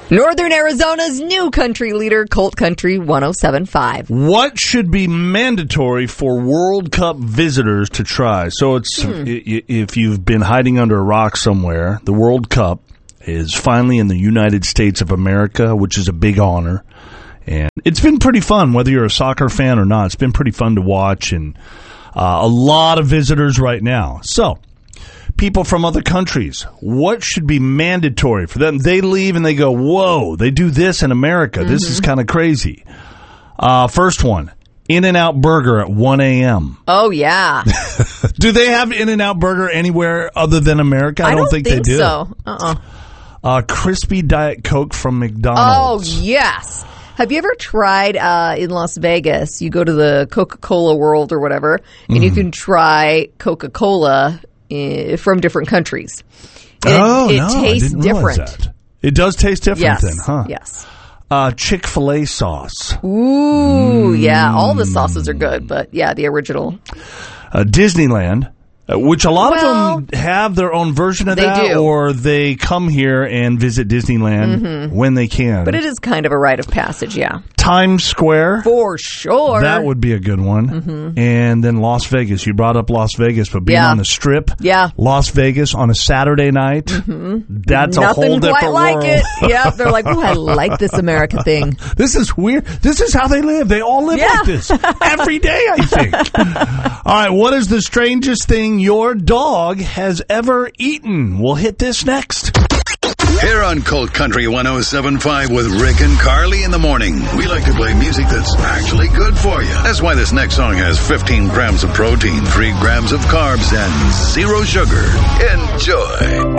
Northern Arizona's new country leader, Colt Country 107.5. What should be mandatory for World Cup visitors to try? So it's if you've been hiding under a rock somewhere, the World Cup is finally in the United States of America, which is a big honor. And it's been pretty fun, whether you're a soccer fan or not. It's been pretty fun to watch, and a lot of visitors right now. So people from other countries, what should be mandatory for them? They leave and they go, whoa, they do this in America. This is kind of crazy. First one, In-N-Out Burger at 1 a.m. Oh, yeah. Do they have In-N-Out Burger anywhere other than America? I don't think they do. So. Crispy Diet Coke from McDonald's. Oh, yes. Have you ever tried in Las Vegas, you go to the Coca-Cola World or whatever, and you can try Coca-Cola from different countries. And it tastes different. That. It does taste different then, huh? Yes. Chick-fil-A sauce. Ooh, yeah. All the sauces are good, but yeah, the original. Disneyland, which a lot of them have their own version of that, or they come here and visit Disneyland when they can. But it is kind of a rite of passage, yeah. Times Square. For sure. That would be a good one. And then Las Vegas. You brought up Las Vegas, but being on the Strip. Yeah. Las Vegas on a Saturday night. That's a whole different world. Nothing quite like it. Yeah, they're like, ooh, I like this America thing. This is weird. This is how they live. They all live like this. Every day, I think. All right, what is the strangest thing your dog has ever eaten? We'll hit this next. Here on Colt Country 107.5 with Rick and Carly in the morning. We like to play music that's actually good for you. That's why this next song has 15 grams of protein, 3 grams of carbs, and 0 sugar. Enjoy.